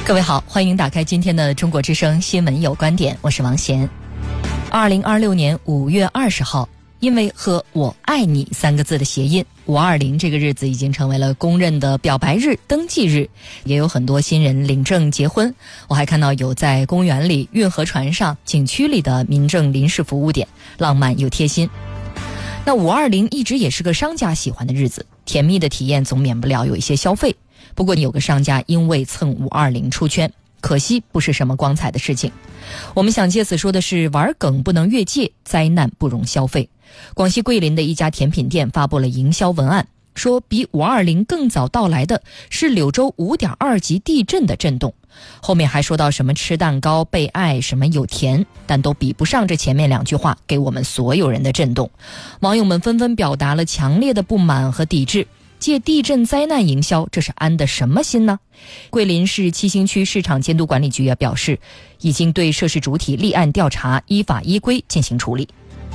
各位好，欢迎打开今天的中国之声新闻有观点，我是王贤。2026年5月20号，因为和我爱你3个字的谐音，520这个日子已经成为了公认的表白日、登记日，也有很多新人领证结婚。我还看到有在公园里、运河船上、景区里的民政临时服务点，浪漫又贴心。那520一直也是个商家喜欢的日子，甜蜜的体验总免不了有一些消费。不过有个商家因为蹭520出圈，可惜不是什么光彩的事情。我们想借此说的是，玩梗不能越界，灾难不容消费。广西桂林的一家甜品店发布了营销文案，说比520更早到来的是柳州5.2级地震的震动。后面还说到什么吃蛋糕被爱，什么有甜，但都比不上这前面2句话给我们所有人的震动。网友们纷纷表达了强烈的不满和抵制。借地震灾难营销，这是安的什么心呢？桂林市七星区市场监督管理局也表示，已经对涉事主体立案调查，依法依规进行处理。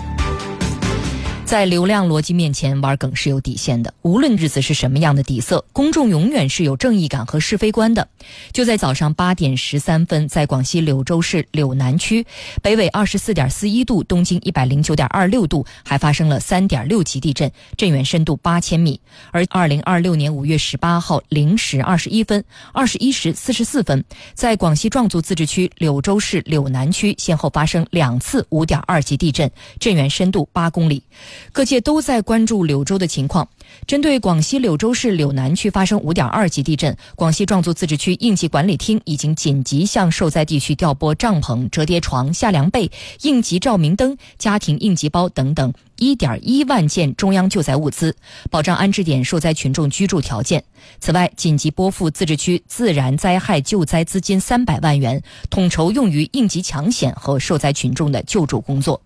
在流量逻辑面前，玩梗是有底线的。无论日子是什么样的底色，公众永远是有正义感和是非观的。就在早上8点13分，在广西柳州市柳南区，北纬24.41度，东经109.26度，还发生了3.6级地震，震源深度8000米。而2026年5月18号0时21分、21时44分，在广西壮族自治区柳州市柳南区先后发生2次5.2级地震，震源深度8公里。各界都在关注柳州的情况。针对广西柳州市柳南区发生5.2级地震，广西壮族自治区应急管理厅已经紧急向受灾地区调拨帐篷、折叠床、夏凉被、应急照明灯、家庭应急包等等1.1万件中央救灾物资，保障安置点受灾群众居住条件。此外，紧急拨付自治区自然灾害救灾资金300万元，统筹用于应急抢险和受灾群众的救助工作。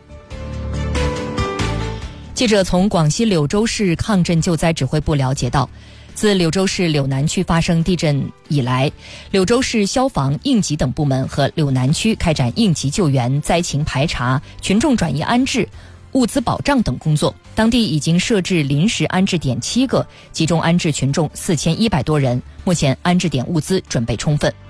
记者从广西柳州市抗震救灾指挥部了解到，自柳州市柳南区发生地震以来，柳州市消防、应急等部门和柳南区开展应急救援、灾情排查、群众转移安置、物资保障等工作。当地已经设置临时安置点7个，集中安置群众4100多人，目前安置点物资准备充分。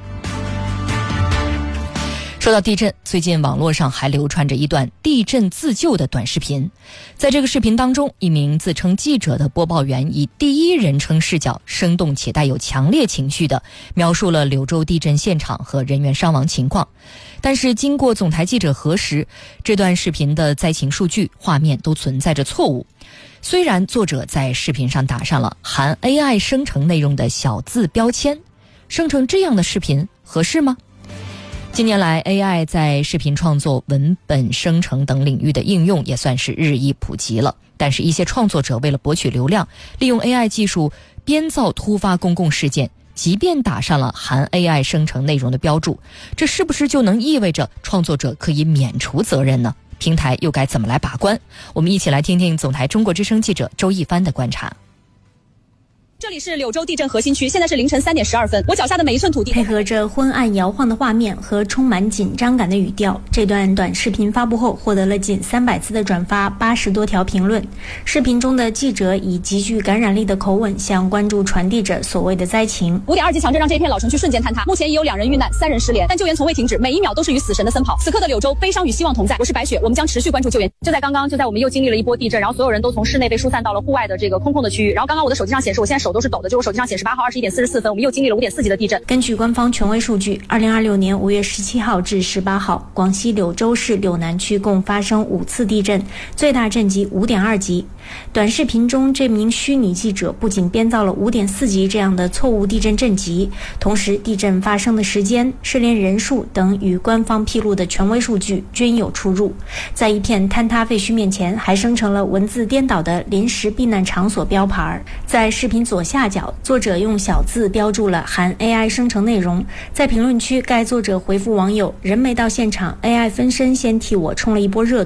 说到地震，最近网络上还流传着一段地震自救的短视频。在这个视频当中，一名自称记者的播报员以第一人称视角，生动且带有强烈情绪地描述了柳州地震现场和人员伤亡情况。但是经过总台记者核实，这段视频的灾情数据、画面都存在着错误。虽然作者在视频上打上了含 AI 生成内容的小字标签，生成这样的视频合适吗？近年来 AI 在视频创作、文本生成等领域的应用也算是日益普及了，但是一些创作者为了博取流量，利用 AI 技术编造突发公共事件，即便打上了含 AI 生成内容的标注，这是不是就能意味着创作者可以免除责任呢？平台又该怎么来把关？我们一起来听听总台中国之声记者周一帆的观察。 这里是柳州地震核心区，现在是凌晨3点12分。我脚下的每一寸土地， 配合着昏暗摇晃的画面和充满紧张感的语调，这段短视频发布后获得了近300次的转发，80多条评论。视频中的记者以极具感染力的口吻向观众传递着所谓的灾情。 5.2级强震让这片老城区瞬间坍塌，目前已有2人遇难，3人失联，但救援从未停止，每一秒都是与死神的奔跑。此刻的柳州，悲伤与希望同在。我是白雪，我们将持续关注救援。就在刚刚，我们又经历了一波地震，然后所有人都从室内被疏散到了户外的这个空旷的区域。然后刚刚我的手机上显示，我现在手都是抖的，就我手机上显示8号21点44分，我们又经历了5.4级的地震。 根据官方权威数据，2026年5月17号至18号，广西柳州市柳南区共发生5次地震，最大震级5.2级。短视频中，这名虚拟记者不仅编造了5.4级这样的错误地震震级，同时地震发生的时间、失联人数等与官方披露的权威数据均有出入。在一片坍塌废墟面前，还生成了文字颠倒的临时避难场所标牌。在视频左下角，作者用小字标注了含 AI 生成内容。在评论区，该作者回复网友：人没到现场 ，AI 分身先替我冲了一波热